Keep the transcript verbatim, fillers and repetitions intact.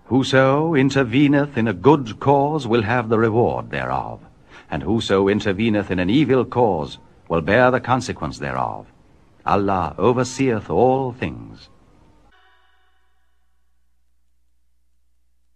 Whoso interveneth in a good cause will have the reward thereof, and whoso interveneth in an evil cause will bear the consequence thereof. Allah overseeth all things.